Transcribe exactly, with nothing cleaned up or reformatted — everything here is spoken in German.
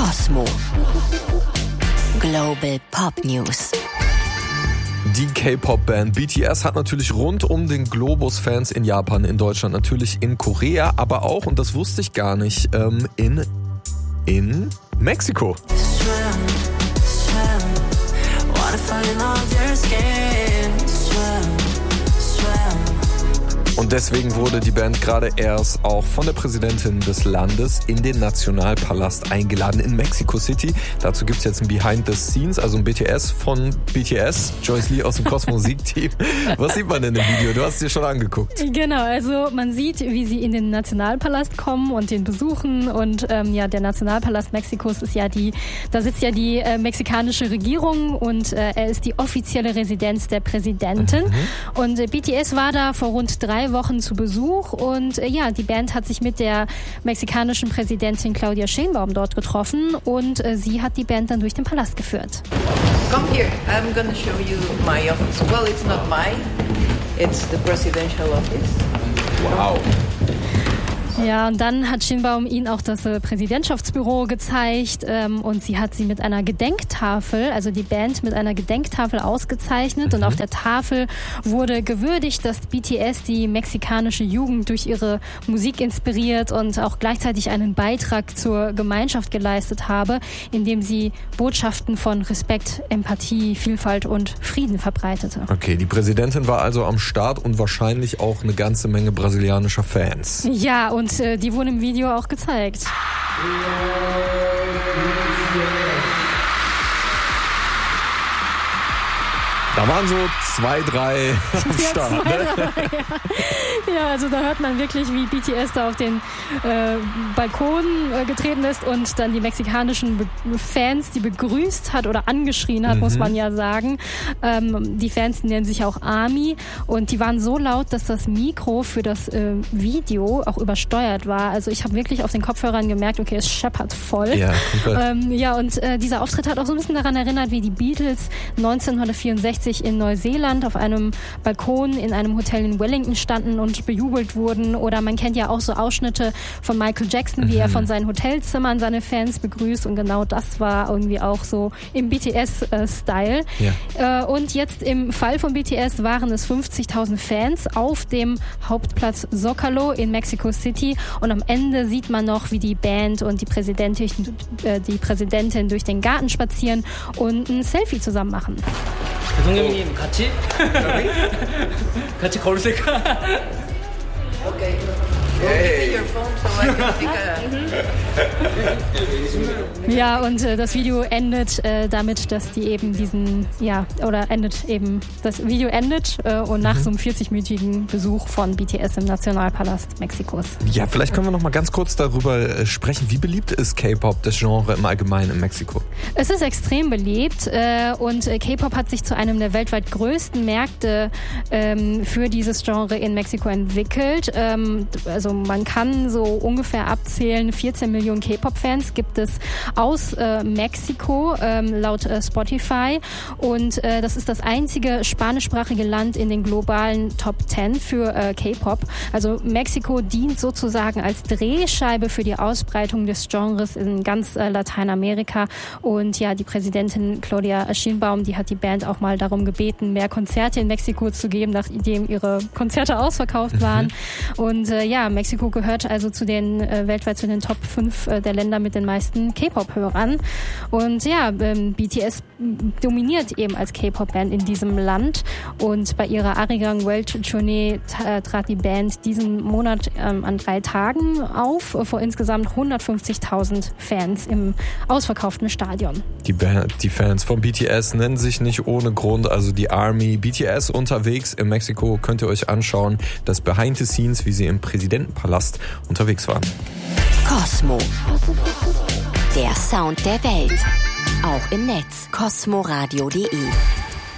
Cosmo. Global Pop News. Die K-Pop-Band B T S hat natürlich rund um den Globus Fans in Japan, in Deutschland, natürlich in Korea, aber auch, und das wusste ich gar nicht, ähm, in, in Mexiko. Swim, swim, wanna fall in love your skin. Swim, swim. Und deswegen wurde die Band gerade erst auch von der Präsidentin des Landes in den Nationalpalast eingeladen in Mexico City. Dazu gibt es jetzt ein Behind the Scenes, also ein B T S von B T S, Joyce Lee aus dem Cosmo-Musik-Team. Was sieht man denn im Video? Du hast es dir schon angeguckt. Genau, also man sieht, wie sie in den Nationalpalast kommen und den besuchen. Und ähm, ja, der Nationalpalast Mexikos ist ja die, da sitzt ja die äh, mexikanische Regierung und äh, er ist die offizielle Residenz der Präsidentin. Mhm. Und äh, B T S war da vor rund drei Wochen zu Besuch und äh, ja, die Band hat sich mit der mexikanischen Präsidentin Claudia Sheinbaum dort getroffen und äh, sie hat die Band dann durch den Palast geführt. Come here, I'm gonna show you my office. Well, it's not mine, it's the presidential office. Wow. Ja, und dann hat Sheinbaum ihnen auch das äh, Präsidentschaftsbüro gezeigt ähm, und sie hat sie mit einer Gedenktafel, also die Band mit einer Gedenktafel ausgezeichnet. Mhm. Und auf der Tafel wurde gewürdigt, dass B T S die mexikanische Jugend durch ihre Musik inspiriert und auch gleichzeitig einen Beitrag zur Gemeinschaft geleistet habe, indem sie Botschaften von Respekt, Empathie, Vielfalt und Frieden verbreitete. Okay, die Präsidentin war also am Start und wahrscheinlich auch eine ganze Menge brasilianischer Fans. Ja, und Und äh, die wurden im Video auch gezeigt. Da waren so zwei, drei am Start. Ja, zwei, drei, ja. ja, also da hört man wirklich, wie B T S da auf den äh, Balkon äh, getreten ist und dann die mexikanischen Be- Fans, die begrüßt hat oder angeschrien hat, mhm. muss man ja sagen. Ähm, die Fans nennen sich auch ARMY und die waren so laut, dass das Mikro für das äh, Video auch übersteuert war. Also ich habe wirklich auf den Kopfhörern gemerkt, okay, es scheppert voll. Ja, ähm, ja und äh, dieser Auftritt hat auch so ein bisschen daran erinnert, wie die Beatles neunzehnhundertvierundsechzig in Neuseeland auf einem Balkon in einem Hotel in Wellington standen und bejubelt wurden. Oder man kennt ja auch so Ausschnitte von Michael Jackson, wie mhm. er von seinen Hotelzimmern seine Fans begrüßt. Und genau das war irgendwie auch so im B T S-Style. Ja. Äh, und jetzt im Fall von B T S waren es fünfzigtausend Fans auf dem Hauptplatz Zócalo in Mexico City. Und am Ende sieht man noch, wie die Band und die Präsidentin, äh, die Präsidentin durch den Garten spazieren und ein Selfie zusammen machen. 대통령님 같이 같이 걸으실까? Okay. Hey. Your phone so I can take a... Ja, und äh, das Video endet äh, damit, dass die eben diesen, ja, oder endet eben, das Video endet äh, und nach mhm. so einem vierzigminütigen Besuch von B T S im Nationalpalast Mexikos. Ja, vielleicht können wir noch mal ganz kurz darüber äh, sprechen. Wie beliebt ist K-Pop, das Genre im Allgemeinen in Mexiko? Es ist extrem beliebt äh, und äh, K-Pop hat sich zu einem der weltweit größten Märkte ähm, für dieses Genre in Mexiko entwickelt. Ähm, also man kann so ungefähr abzählen, vierzehn Millionen K-Pop-Fans gibt es aus äh, Mexiko, ähm, laut äh, Spotify. Und äh, das ist das einzige spanischsprachige Land in den globalen Top zehn für äh, K-Pop. Also Mexiko dient sozusagen als Drehscheibe für die Ausbreitung des Genres in ganz äh, Lateinamerika. Und ja, die Präsidentin Claudia Sheinbaum, die hat die Band auch mal darum gebeten, mehr Konzerte in Mexiko zu geben, nachdem ihre Konzerte ausverkauft waren. Mhm. Und äh, ja, Mexiko gehört also zu den äh, weltweit zu den Top fünf äh, der Länder mit den meisten K-Pop-Hörern. Und ja, ähm, B T S dominiert eben als K-Pop-Band in diesem Land. Und bei ihrer Arigang World Tournee t- trat die Band diesen Monat ähm, an drei Tagen auf, äh, vor insgesamt hundertfünfzigtausend Fans im ausverkauften Stadion. Die, Band, die Fans von B T S nennen sich nicht ohne Grund, also die ARMY. B T S unterwegs in Mexiko, könnt ihr euch anschauen, das Behind the Scenes, wie sie im Präsidentenpalast unterwegs waren. Cosmo. Der Sound der Welt. Auch im Netz. cosmoradio punkt de